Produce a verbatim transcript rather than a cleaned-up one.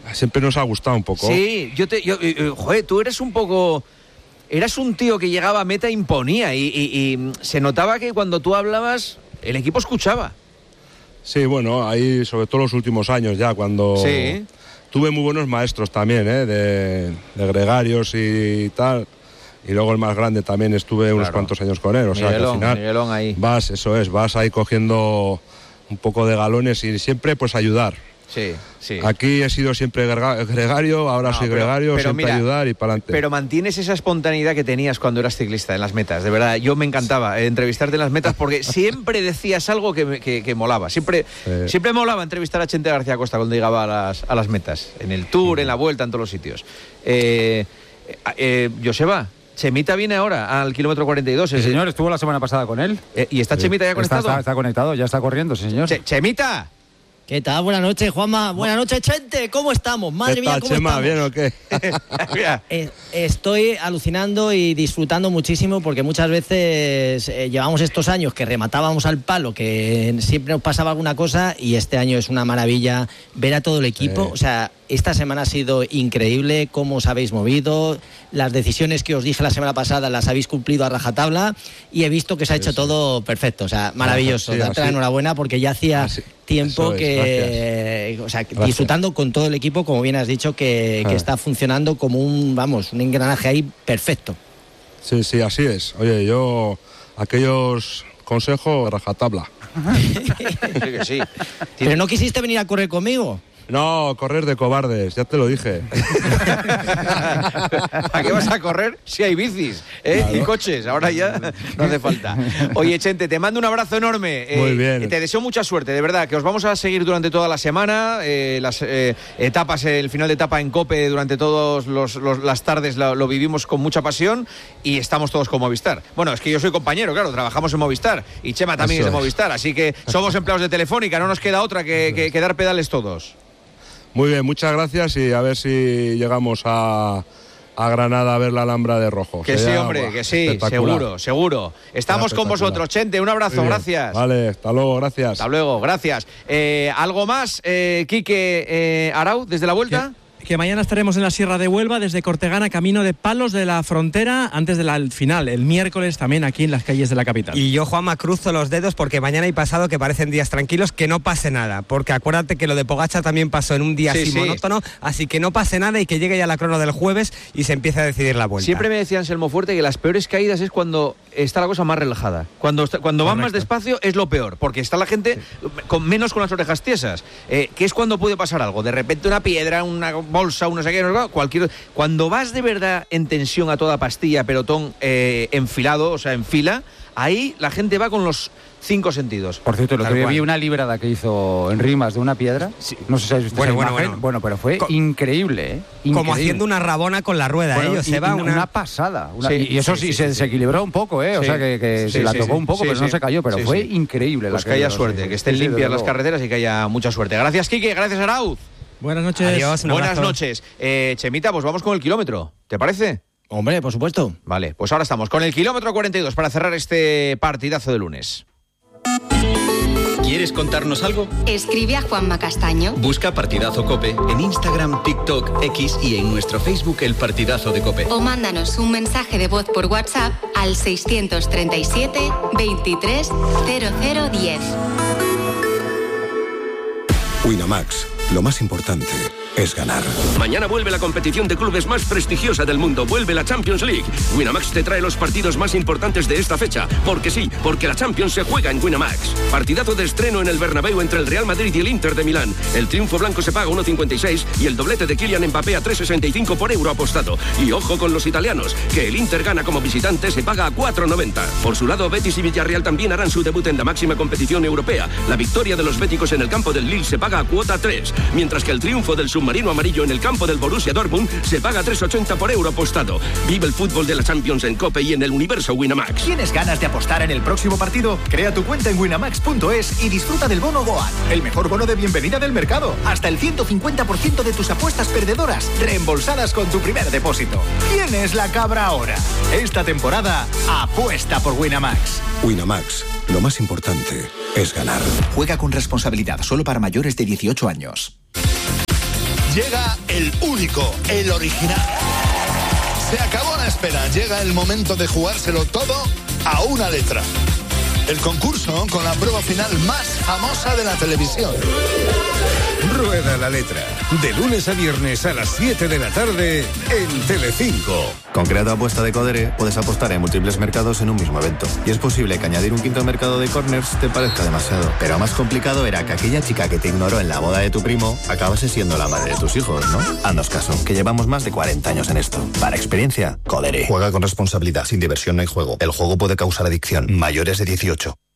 siempre nos ha gustado un poco. Sí, yo te, yo, yo, joder, tú eres un poco, eras un tío que llegaba a meta e imponía y, y, y se notaba que cuando tú hablabas el equipo escuchaba. Sí, bueno, ahí sobre todo los últimos años ya, cuando sí. tuve muy buenos maestros también, ¿eh? de, de gregarios y tal, y luego el más grande también estuve unos claro. cuantos años con él, o sea, Miguelón, que al final Miguelón ahí. vas, eso es, vas ahí cogiendo un poco de galones y siempre pues ayudar. Sí, sí. Aquí he sido siempre gregario, ahora no, soy pero, gregario, pero siempre mira, ayudar y para adelante. Pero mantienes esa espontaneidad que tenías cuando eras ciclista en las metas, de verdad. Yo me encantaba eh, entrevistarte en las metas porque siempre decías algo que, que, que molaba. Siempre, eh. siempre molaba entrevistar a Chente García Costa cuando llegaba a las, a las metas. En el Tour, en la Vuelta, en todos los sitios. Eh, eh, Joseba, Chemita viene ahora al kilómetro cuarenta y dos. Sí, señor, estuvo la semana pasada con él. Eh, ¿Y está sí. Chemita ya conectado? Está, está, está conectado, ya está corriendo, sí, señor. Che, ¡Chemita! ¿Qué tal? Buenas noches, Juanma. Buenas noches, Chente. ¿Cómo estamos? Madre mía, ¿cómo Chema, estamos? ¿Bien o qué? eh, estoy alucinando y disfrutando muchísimo porque muchas veces eh, llevamos estos años que rematábamos al palo, que siempre nos pasaba alguna cosa y este año es una maravilla ver a todo el equipo. Sí. O sea, esta semana ha sido increíble cómo os habéis movido, las decisiones que os dije la semana pasada las habéis cumplido a rajatabla y he visto que se ha hecho sí, todo perfecto. O sea, maravilloso. Sí, Darte la enhorabuena porque ya hacía así. tiempo es, que, o sea, gracias. disfrutando con todo el equipo, como bien has dicho, que, que está funcionando como un, vamos, un engranaje ahí perfecto. Sí, sí, así es. Oye, yo, aquellos consejos, rajatabla. Sí que sí. Pero no quisiste venir a correr conmigo. No, correr de cobardes, ya te lo dije. ¿A qué vas a correr si hay bicis eh? claro. y coches? Ahora ya no hace falta. Oye, Chente, te mando un abrazo enorme. Muy eh, bien. Te deseo mucha suerte, de verdad, que os vamos a seguir durante toda la semana. Eh, las eh, etapas, el final de etapa en COPE durante todas las tardes lo, lo vivimos con mucha pasión y estamos todos con Movistar. Bueno, es que yo soy compañero, claro, trabajamos en Movistar y Chema también Eso es de Movistar, así que somos empleados de Telefónica, no nos queda otra que, que, que dar pedales todos. Muy bien, muchas gracias y a ver si llegamos a, a Granada a ver la Alhambra de rojo. Que Sería, sí, hombre, buah, que sí, seguro, seguro. Estamos con vosotros, Chente, un abrazo, gracias. Vale, hasta luego, gracias. Hasta luego, gracias. Eh, ¿Algo más, eh, Quique eh, Arau, desde la Vuelta? ¿Qué? Que mañana estaremos en la Sierra de Huelva, desde Cortegana, camino de Palos de la Frontera, antes del final, el miércoles también aquí en las calles de la capital. Y yo, Juanma, cruzo los dedos porque mañana y pasado, que parecen días tranquilos, que no pase nada, porque acuérdate que lo de Pogačar también pasó en un día sí, así sí. monótono, así que no pase nada y que llegue ya la crono del jueves y se empiece a decidir la Vuelta. Siempre me decía Anselmo Fuerte que las peores caídas es cuando está la cosa más relajada. Cuando, está, cuando van más despacio es lo peor, porque está la gente sí. con menos con las orejas tiesas, eh, que es cuando puede pasar algo, de repente una piedra, una bolsa, uno sé qué, cualquier... Cuando vas de verdad en tensión a toda pastilla, pelotón eh, enfilado, o sea, en fila, ahí la gente va con los cinco sentidos. Por cierto, el otro día vi una librada que hizo en Rimas de una piedra. Sí. No sé si habéis visto bueno, esa bueno, imagen. Bueno. bueno, pero fue Co increíble, ¿eh? Increíble. Como haciendo una rabona con la rueda, bueno, ellos se va una... una pasada. Una... Sí, y eso sí, sí, sí se sí, desequilibró un poco, ¿eh? O sí. sea, que, que sí, se la sí, tocó sí, un poco, sí, pero sí. no se cayó. Pero sí, fue sí. increíble. Pues la que haya sí, suerte, sí, que estén sí, limpias sí, las carreteras y que haya mucha suerte. Gracias, Quique, gracias, Arauz. Buenas noches. Adiós, un Buenas abrazo. noches. Eh, Chemita, pues vamos con el kilómetro. ¿Te parece? Hombre, por supuesto. Vale, pues ahora estamos con el kilómetro cuarenta y dos para cerrar este partidazo de lunes. ¿Quieres contarnos algo? Escribe a Juanma Castaño. Busca Partidazo COPE en Instagram, TikTok, X y en nuestro Facebook El Partidazo de COPE. O mándanos un mensaje de voz por WhatsApp al seiscientos treinta y siete, veintitrés, cero cero diez. Winamax, lo más importante es ganar. Mañana vuelve la competición de clubes más prestigiosa del mundo. Vuelve la Champions League. Winamax te trae los partidos más importantes de esta fecha. Porque sí, porque la Champions se juega en Winamax. Partidazo de estreno en el Bernabéu entre el Real Madrid y el Inter de Milán. El triunfo blanco se paga uno cincuenta y seis y el doblete de Kylian Mbappé a tres sesenta y cinco por euro apostado. Y ojo con los italianos, que el Inter gana como visitante se paga a cuatro noventa. Por su lado, Betis y Villarreal también harán su debut en la máxima competición europea. La victoria de los béticos en el campo del Lille se paga a cuota tres, mientras que el triunfo del submarino amarillo en el campo del Borussia Dortmund se paga a tres ochenta por euro apostado. Vive el fútbol de la Champions en COPE y en el universo Winamax. ¿Tienes ganas de apostar en el próximo partido? Crea tu cuenta en winamax punto es y disfruta del bono Goal, el mejor bono de bienvenida del mercado. Hasta el ciento cincuenta por ciento de tus apuestas perdedoras reembolsadas con tu primer depósito. ¿Quién es la cabra ahora? Esta temporada apuesta por Winamax. Winamax, lo más importante es ganar. Juega con responsabilidad, solo para mayores de dieciocho años. Llega el único, el original. Se acabó la espera, llega el momento de jugárselo todo a una letra. El concurso con la prueba final más famosa de la televisión. Rueda la letra. De lunes a viernes a las siete de la tarde en Telecinco. Con Creato Apuesta de Codere puedes apostar en múltiples mercados en un mismo evento. Y es posible que añadir un quinto mercado de corners te parezca demasiado. Pero más complicado era que aquella chica que te ignoró en la boda de tu primo acabase siendo la madre de tus hijos, ¿no? Haznos caso, que llevamos más de cuarenta años en esto. Para experiencia, Codere. Juega con responsabilidad, sin diversión no hay juego. El juego puede causar adicción. Mayores de dieciocho.